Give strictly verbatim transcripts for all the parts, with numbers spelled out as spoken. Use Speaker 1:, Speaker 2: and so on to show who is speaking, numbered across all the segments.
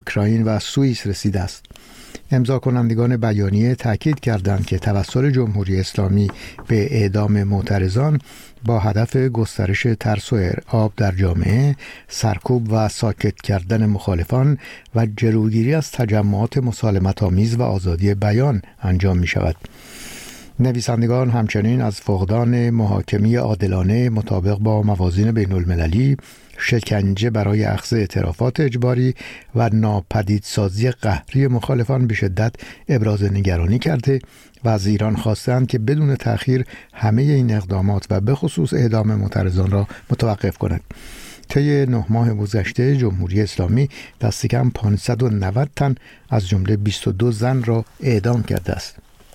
Speaker 1: اوکراین و سوئیس رسیده است. امضا کنندگان بیانیه تاکید کردند که توسل جمهوری اسلامی به اعدام معترضان با هدف گسترش ترس و ارعاب در جامعه، سرکوب و ساکت کردن مخالفان و جلوگیری از تجمعات مسالمت‌آمیز و آزادی بیان انجام می شود. نویسندگان همچنین از فقدان محاکمه عادلانه مطابق با موازین بین المللی، شکنجه برای اخذ اعترافات اجباری و ناپدیدسازی قهری مخالفان به شدت ابراز نگرانی کرده و از ایران خواستند که بدون تأخیر همه این اقدامات و به خصوص اعدام معترضان را متوقف کند. طی نه ماه گذشته جمهوری اسلامی دست کم پانصد و نود تن از جمله بیست و دو زن را اعدام کرده است.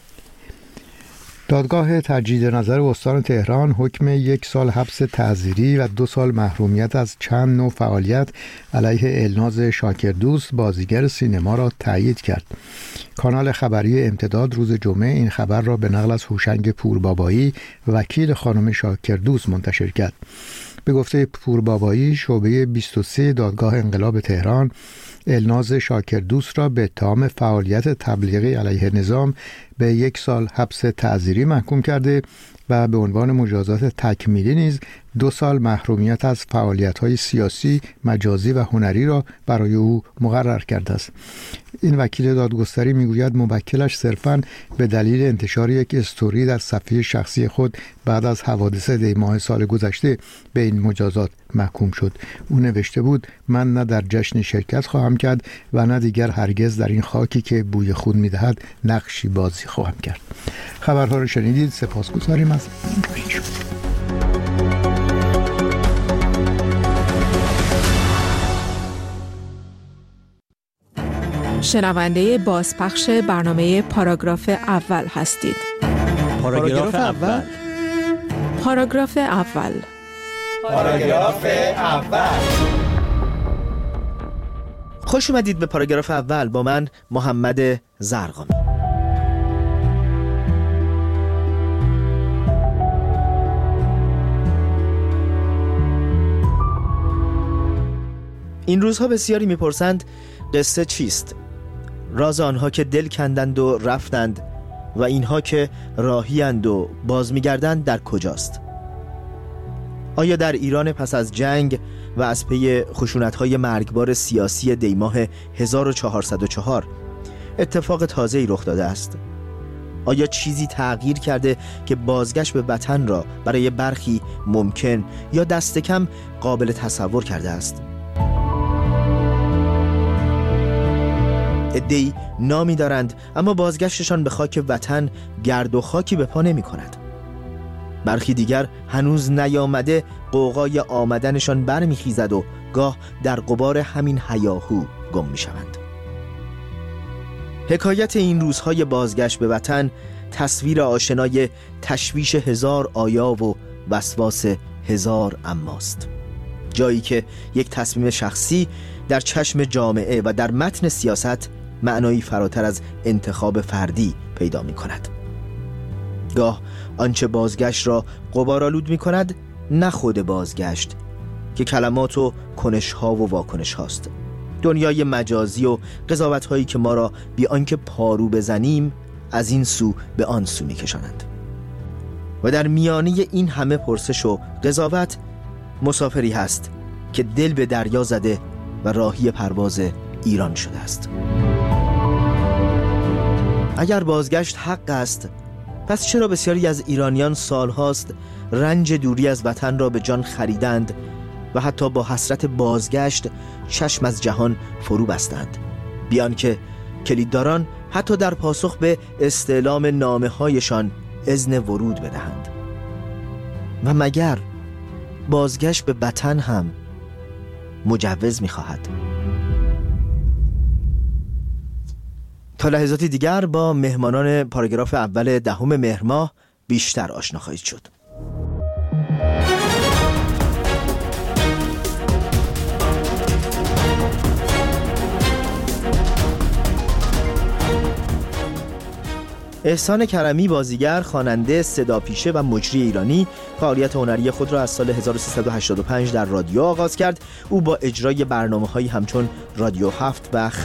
Speaker 1: دادگاه تجدید نظر استان تهران حکم یک سال حبس تعزیری و دو سال محرومیت از چند نوع فعالیت علیه الناز شاکردوست بازیگر سینما را تایید کرد. کانال خبری امتداد روز جمعه این خبر را به نقل از هوشنگ پوربابایی وکیل خانم شاکردوست منتشر کرد. به گفته پوربابایی شعبه بیست و سه دادگاه انقلاب تهران الناز شاکردوست را به اتهام فعالیت تبلیغی علیه نظام به یک سال حبس تعزیری محکوم کرده و به عنوان مجازات تکمیلی نیز دو سال محرومیت از فعالیت‌های سیاسی، مجازی و هنری را برای او مقرر کرده است. این وکیل دادگستری میگوید موکلش صرفاً به دلیل انتشار یک استوری در صفحه شخصی خود بعد از حوادث دی ماه سال گذشته به این مجازات محکوم شد. او نوشته بود: من نه در جشن شرکت خواهم کرد و نه دیگر هرگز در این خاکی که بوی خون می‌دهد نقشی بازی خواهم کرد. خبرها رو شنیدید. سپاسگزاریم از همراهی شما.
Speaker 2: شنونده بازپخش برنامه پاراگراف اول هستید.
Speaker 3: پاراگراف اول.
Speaker 2: پاراگراف اول.
Speaker 3: پاراگراف اول.
Speaker 4: خوش اومدید به پاراگراف اول با من محمد زرقامی. این روزها بسیاری میپرسند قصه چیست؟ راز آنها که دل کندند و رفتند و اینها که راهیند و باز میگردند در کجاست؟ آیا در ایران پس از جنگ و از پی خشونت‌های مرگبار سیاسی دی ماه هزار و چهارصد و چهار اتفاق تازه‌ای رخ داده است؟ آیا چیزی تغییر کرده که بازگشت به وطن را برای برخی ممکن یا دست کم قابل تصور کرده است؟ عده‌ای نامی دارند اما بازگشتشان به خاک وطن گرد و خاکی به پا نمی کند. برخی دیگر هنوز نیامده غوغای آمدنشان برمی خیزد و گاه در غبار همین هیاهو گم می شوند. حکایت این روزهای بازگشت به وطن تصویر آشنای تشویش هزار آیا و وسواس هزار اماست. جایی که یک تصمیم شخصی در چشم جامعه و در متن سیاست معنایی فراتر از انتخاب فردی پیدا می کند. گاه آنچه بازگشت را غبارآلود می کند نه خود بازگشت که کلمات و کنش‌ها و واکنش هاست. دنیای مجازی و قضاوت هایی که ما را بی آنکه پارو بزنیم از این سو به آن سو می کشانند. و در میانه این همه پرسش و قضاوت مسافری هست که دل به دریا زده و راهی پرواز ایران شده است. اگر بازگشت حق است، پس چرا بسیاری از ایرانیان سالهاست رنج دوری از وطن را به جان خریدند و حتی با حسرت بازگشت چشم از جهان فرو بستند، بیان که کلیدداران حتی در پاسخ به استعلام نامه هایشان اذن ورود بدهند؟ و مگر بازگشت به وطن هم مجوز می‌خواهد؟ تا لحظاتی دیگر با مهمانان پاراگراف اول دهم مهر ماه بیشتر آشنا خواهید شد. احسان کرمی بازیگر، خواننده، صداپیشه و مجری ایرانی فعالیت هنری خود را از سال هزار و سیصد و هشتاد و پنج در رادیو آغاز کرد. او با اجرای برنامه‌هایی همچون رادیو هفت و